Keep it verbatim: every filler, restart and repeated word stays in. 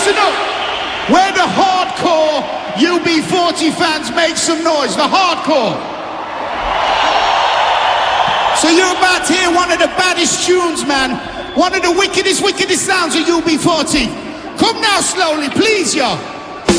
listen up. Where the hardcore U B forty fans make some noise, the hardcore. So you're about to hear one of the baddest tunes, man. One of the wickedest, wickedest sounds of U B forty. Come now slowly, please, yo.